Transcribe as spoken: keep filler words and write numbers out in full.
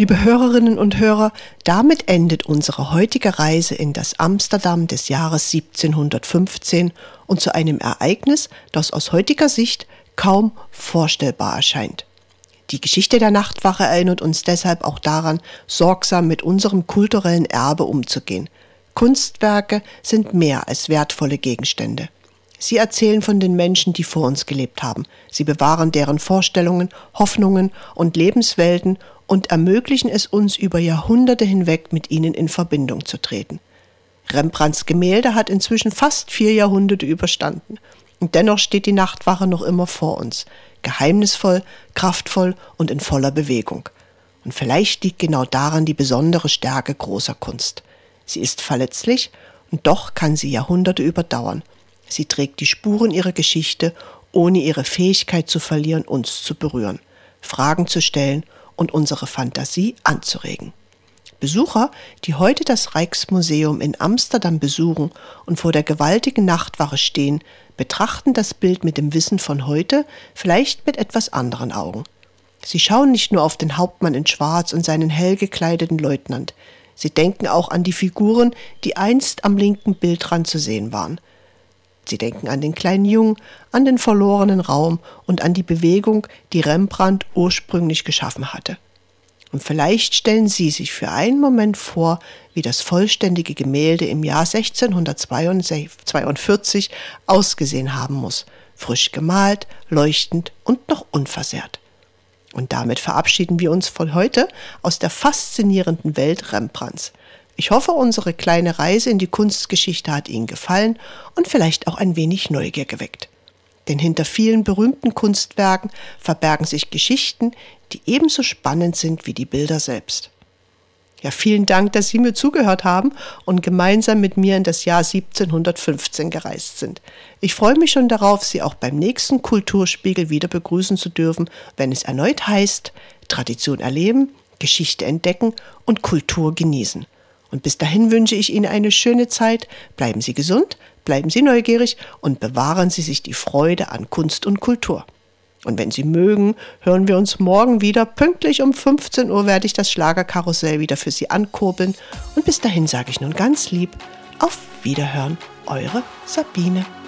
Liebe Hörerinnen und Hörer, damit endet unsere heutige Reise in das Amsterdam des Jahres siebzehnhundertfünfzehn und zu einem Ereignis, das aus heutiger Sicht kaum vorstellbar erscheint. Die Geschichte der Nachtwache erinnert uns deshalb auch daran, sorgsam mit unserem kulturellen Erbe umzugehen. Kunstwerke sind mehr als wertvolle Gegenstände. Sie erzählen von den Menschen, die vor uns gelebt haben. Sie bewahren deren Vorstellungen, Hoffnungen und Lebenswelten und ermöglichen es uns, über Jahrhunderte hinweg mit ihnen in Verbindung zu treten. Rembrandts Gemälde hat inzwischen fast vier Jahrhunderte überstanden. Und dennoch steht die Nachtwache noch immer vor uns, geheimnisvoll, kraftvoll und in voller Bewegung. Und vielleicht liegt genau daran die besondere Stärke großer Kunst. Sie ist verletzlich und doch kann sie Jahrhunderte überdauern. Sie trägt die Spuren ihrer Geschichte, ohne ihre Fähigkeit zu verlieren, uns zu berühren, Fragen zu stellen und unsere Fantasie anzuregen. Besucher, die heute das Rijksmuseum in Amsterdam besuchen und vor der gewaltigen Nachtwache stehen, betrachten das Bild mit dem Wissen von heute vielleicht mit etwas anderen Augen. Sie schauen nicht nur auf den Hauptmann in Schwarz und seinen hell gekleideten Leutnant. Sie denken auch an die Figuren, die einst am linken Bildrand zu sehen waren. Sie denken an den kleinen Jungen, an den verlorenen Raum und an die Bewegung, die Rembrandt ursprünglich geschaffen hatte. Und vielleicht stellen Sie sich für einen Moment vor, wie das vollständige Gemälde im Jahr sechzehnhundertzweiundvierzig ausgesehen haben muss. Frisch gemalt, leuchtend und noch unversehrt. Und damit verabschieden wir uns von heute aus der faszinierenden Welt Rembrandts. Ich hoffe, unsere kleine Reise in die Kunstgeschichte hat Ihnen gefallen und vielleicht auch ein wenig Neugier geweckt. Denn hinter vielen berühmten Kunstwerken verbergen sich Geschichten, die ebenso spannend sind wie die Bilder selbst. Ja, vielen Dank, dass Sie mir zugehört haben und gemeinsam mit mir in das Jahr siebzehnhundertfünfzehn gereist sind. Ich freue mich schon darauf, Sie auch beim nächsten Kulturspiegel wieder begrüßen zu dürfen, wenn es erneut heißt, Tradition erleben, Geschichte entdecken und Kultur genießen. Und bis dahin wünsche ich Ihnen eine schöne Zeit. Bleiben Sie gesund, bleiben Sie neugierig und bewahren Sie sich die Freude an Kunst und Kultur. Und wenn Sie mögen, hören wir uns morgen wieder. Pünktlich um fünfzehn Uhr werde ich das Schlagerkarussell wieder für Sie ankurbeln. Und bis dahin sage ich nun ganz lieb, auf Wiederhören, eure Sabine.